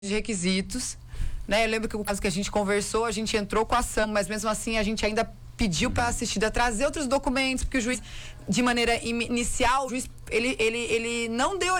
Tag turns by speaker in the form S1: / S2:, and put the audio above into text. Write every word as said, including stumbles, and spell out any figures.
S1: de requisitos, né? Eu lembro que o caso que a gente conversou, a gente entrou com a ação, mas mesmo assim a gente ainda pediu para a assistida trazer outros documentos, porque o juiz, de maneira inicial, o juiz, ele, ele, ele não deu